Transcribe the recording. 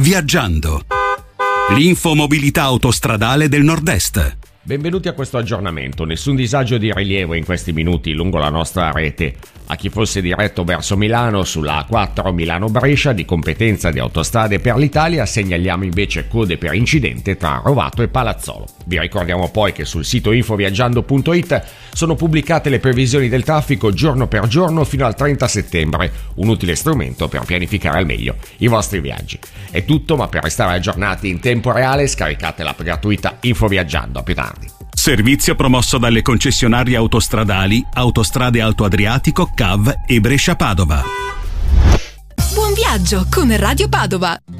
Viaggiando. L'info mobilità autostradale del Nord-Est. Benvenuti a questo aggiornamento. Nessun disagio di rilievo in questi minuti lungo la nostra rete. A chi fosse diretto verso Milano sulla A4 Milano-Brescia, di competenza di Autostrade per l'Italia, segnaliamo invece code per incidente tra Rovato e Palazzolo. Vi ricordiamo poi che sul sito infoviaggiando.it sono pubblicate le previsioni del traffico giorno per giorno fino al 30 settembre, un utile strumento per pianificare al meglio i vostri viaggi. È tutto, ma per restare aggiornati in tempo reale scaricate l'app gratuita Infoviaggiando. A più tardi. Servizio promosso dalle concessionarie autostradali Autostrade Alto Adriatico, CAV e Brescia Padova. Buon viaggio con Radio Padova.